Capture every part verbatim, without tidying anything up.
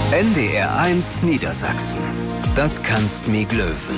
N D R eins Niedersachsen. Das kannst mi glöwen.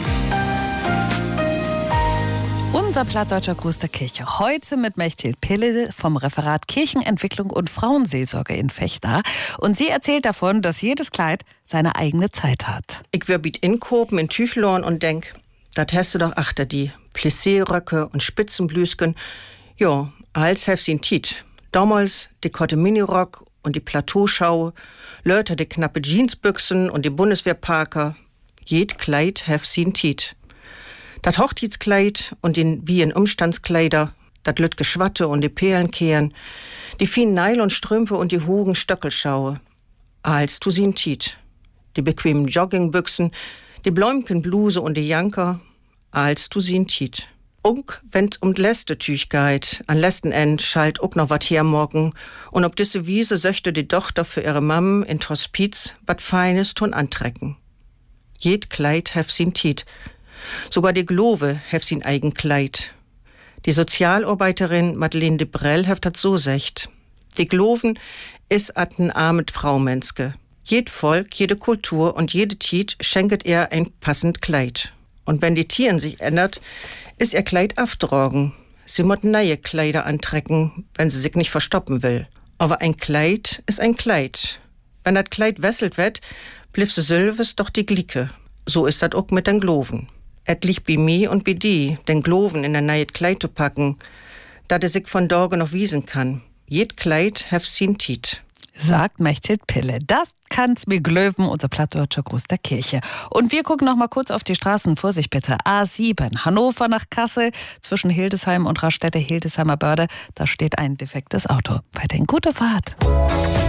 Unser plattdeutscher Gruß der Kirche. Heute mit Mechthild Pille vom Referat Kirchenentwicklung und Frauenseelsorge in Vechta. Und sie erzählt davon, dass jedes Kleid seine eigene Zeit hat. Ich wär biet inkopen in Tüchlorn und denk, dat hast du doch achter die Plissé-Röcke und Spitzenblüsken. Jo, als hef sie in Tiet. Damals die Kotte Minirock und die Plateauschau, Leute die knappe Jeansbüchsen und die Bundeswehrparker. Jed Kleid hef sie in Tiet. Dat Hochzeitskleid und den wiehen Umstandskleider, dat lüt Geschwatte und die Perlenkehren, die feinen Nylonstrümpfe und die hohen Stöckelschaue. Als tu sie in Tiet. Die bequemen Joggingbüchsen, die Bläumkenbluse und die Janker, als tu sie in Tiet. Unk, wenn't um d'läste Tüch geit, an letzten End schalt ook noch wat hermorgen, und ob diese Wiese söchte die Tochter für ihre Mam in Hospiz wat Feines tun antrecken. Jed Kleid hef sie in Tiet. Sogar die Glove hef sin eigen Kleid. Die Sozialarbeiterin Madeleine de Brell heft dat so secht. Die Gloven is atten armet Fraumenske. Jed Volk, jede Kultur und jede Tiet schenket er ein passend Kleid. Und wenn die Tieren sich ändert, is ihr Kleid afdrogen. Sie mott neue Kleider antrecken, wenn sie sich nicht verstoppen will. Aber ein Kleid is ein Kleid. Wenn dat Kleid wesselt wird, bliff se Sylves doch die Glicke. So is dat ook mit den Gloven. Et liegt bi mi und bi di, den Gloven in ein neues Kleid zu packen, dat er sich von Dorge noch wiesen kann. Jed Kleid hef sin Tiet. Sagt Mechthild Pille. Das kann's mir glöwen, unser plattdeutscher Gruß der Kirche. Und wir gucken noch mal kurz auf die Straßen. Vorsicht bitte. A sieben, Hannover nach Kassel, zwischen Hildesheim und Raststätte Hildesheimer Börde. Da steht ein defektes Auto. Weiterhin gute Fahrt.